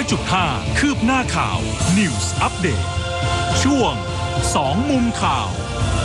100.5 คืบหน้าข่าว News Update ช่วง2มุมข่าว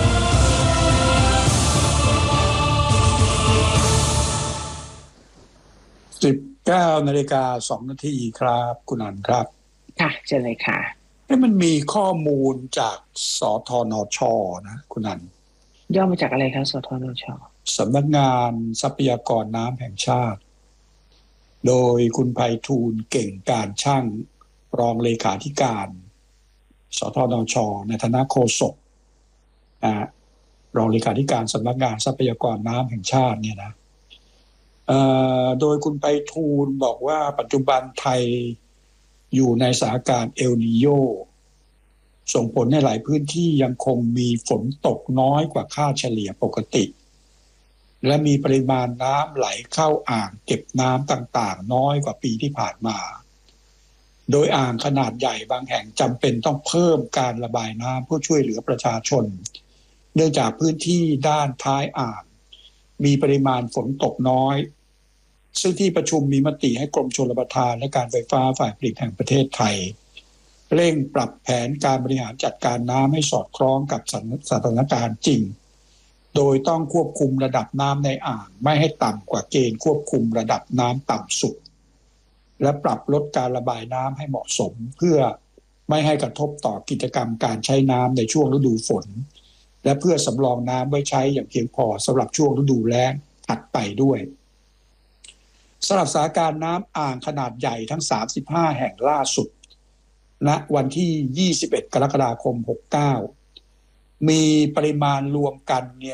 19:02 น.ครับคุณอันครับค่ะเชิญเลยค่ะมันมีข้อมูลจากสธนช.นะคุณอันย่อมาจากอะไรคะสธนช. สำนักงานทรัพยากรน้ำแห่งชาติโดยคุณไพฑูรย์เก่งการช่างรองเลขาธิการสธนช.ในฐานะโฆษกรองเลขาธิการสำนักงานทรัพยากรน้ำแห่งชาติเนี่ยนะโดยคุณไพฑูรย์บอกว่าปัจจุบันไทยอยู่ในสถานการณ์เอลนีโญส่งผลให้หลายพื้นที่ยังคงมีฝนตกน้อยกว่าค่าเฉลี่ยปกติและมีปริมาณน้ำไหลเข้าอ่างเก็บน้ำต่างๆน้อยกว่าปีที่ผ่านมาโดยอ่างขนาดใหญ่บางแห่งจำเป็นต้องเพิ่มการระบายน้ำเพื่อช่วยเหลือประชาชนเนื่องจากพื้นที่ด้านท้ายอ่างมีปริมาณฝนตกน้อยซึ่งที่ประชุมมีมติให้กรมชลประทานและการไฟฟ้าฝ่ายผลิตแห่งประเทศไทยเร่งปรับแผนการบริหารจัดการน้ำให้สอดคล้องกับสถานการณ์จริงโดยต้องควบคุมระดับน้ำในอ่างไม่ให้ต่ำกว่าเกณฑ์ควบคุมระดับน้ำต่ำสุดและปรับลดการระบายน้ำให้เหมาะสมเพื่อไม่ให้กระทบต่อกิจกรรมการใช้น้ำในช่วงฤดูฝนและเพื่อสำรองน้ำไว้ใช้อย่างเพียงพอสำหรับช่วงฤดูแล้งถัดไปด้วยสำหรับสถานการณ์น้ำอ่างขนาดใหญ่ทั้ง35แห่งล่าสุดณวันที่21กรกฎาคม69มีปริมาณรวมกันเนี่ย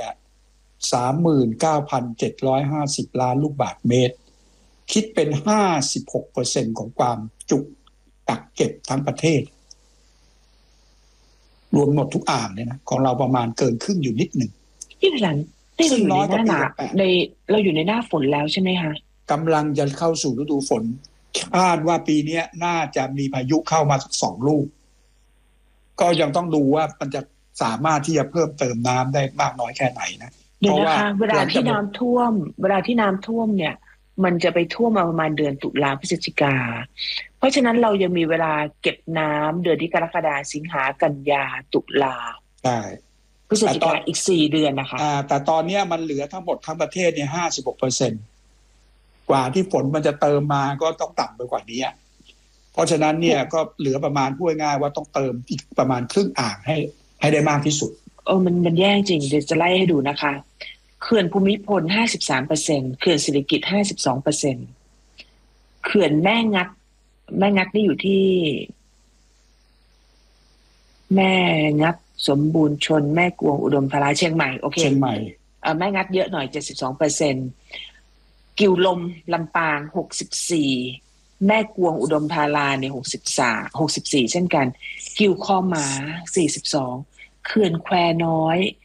39,750 ล้านลูกบาศก์เมตรคิดเป็น 56% ของความจุกักเก็บทั้งประเทศรวมหมดทุกอ่างเลยนะของเราประมาณเกินครึ่งอยู่นิดหนึ่งที่หลังได้อยู่ในหน้าหนาวเราอยู่ในหน้าฝนแล้วใช่ไหมคะกำลังจะเข้าสู่ฤดูฝนคาดว่าปีนี้น่าจะมีพายุเข้ามาสัก2 ลูกก็ยังต้องดูว่ามันจะสามารถที่จะเพิ่มเติมน้ำได้มากน้อยแค่ไหนนะเพราะว่าเวลาที่น้ำท่วมเนี่ยมันจะไปท่วมมาประมาณเดือนตุลาพฤศจิกาเพราะฉะนั้นเรายังมีเวลาเก็บน้ำเดือนที่กรกฎาสิงหากันยาตุลาใช่พฤศจิกาอีก4 เดือนนะคะแต่ตอนนี้มันเหลือทั้งหมดทั้งประเทศเนี่ย 56%กว่าที่ฝนมันจะเติมมาก็ต้องต่ำไปกว่านี้เพราะฉะนั้นเนี่ยก็เหลือประมาณพูดง่ายว่าต้องเติมอีกประมาณครึ่งอ่างให้ได้มากที่สุดมันแย่จริงเดี๋ยวจะไล่ให้ดูนะคะเขื่อนภูมิพล 53% เขื่อนสิริกิติ์ 52% เขื่อนแม่งัดนี่อยู่ที่แม่งัดสมบูรณ์ชนแม่กวงอุดมธาราเชียงใหม่โอเคเชียงใหม่แม่งัดเยอะหน่อย 72%กิวลมลำปาง 64%แม่กวงอุดมธาราเนี่ย64เช่นกันกิวคอหมา 42%เขื่อนแควน้อย